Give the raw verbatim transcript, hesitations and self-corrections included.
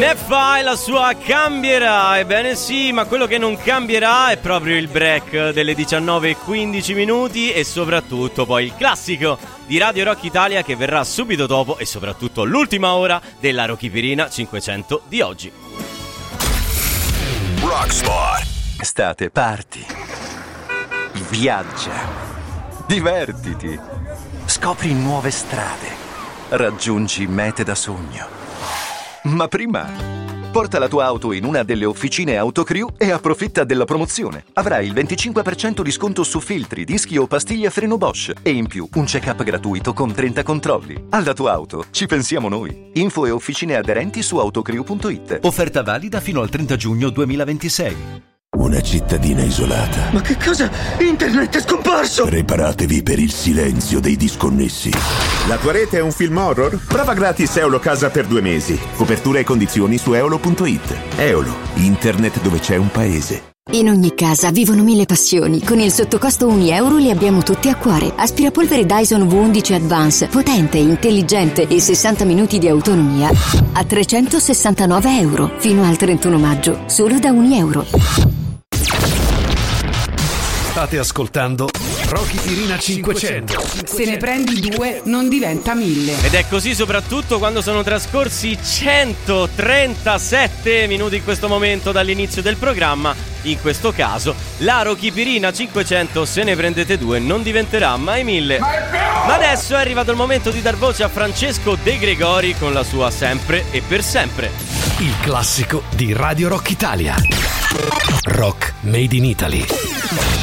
Neffa e la sua cambierà. Ebbene sì, ma quello che non cambierà è proprio il break delle diciannove e quindici minuti e soprattutto poi il classico di Radio Rock Italia che verrà subito dopo e soprattutto l'ultima ora della Rockipirina cinquecento di oggi. Rockspot. Estate, party, viaggia, divertiti, scopri nuove strade, raggiungi mete da sogno. Ma prima, porta la tua auto in una delle officine Autocrew e approfitta della promozione. Avrai il venticinque per cento di sconto su filtri, dischi o pastiglie a freno Bosch e in più un check-up gratuito con trenta controlli. Alla tua auto ci pensiamo noi. Info e officine aderenti su autocrew punto it. Offerta valida fino al trenta giugno duemilaventisei. Una cittadina isolata. Ma che cosa? Internet è scomparso! Preparatevi per il silenzio dei disconnessi. La tua rete è un film horror? Prova gratis Eolo Casa per due mesi. Copertura e condizioni su eolo punto it. Eolo, internet dove c'è un paese. In ogni casa vivono mille passioni. Con il sottocosto un euro li abbiamo tutti a cuore. Aspirapolvere Dyson V undici Advance, potente, intelligente e sessanta minuti di autonomia a trecentosessantanove euro. Fino al trentuno maggio, solo da un euro. State ascoltando Rockipirina cinquecento. Se ne prendi due non diventa mille. Ed è così soprattutto quando sono trascorsi centotrentasette minuti in questo momento dall'inizio del programma. In questo caso la Rockipirina cinquecento, se ne prendete due, non diventerà mai mille. Ma adesso è arrivato il momento di dar voce a Francesco De Gregori con la sua Sempre e per sempre. Il classico di Radio Rock Italia. Rock Made in Italy.